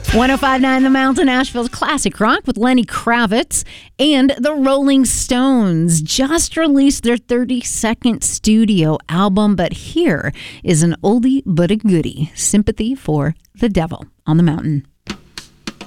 105.9 The Mountain, Asheville's classic rock with Lenny Kravitz. And the Rolling Stones just released their 32nd studio album, but here is an oldie but a goodie, Sympathy for the Devil on the Mountain.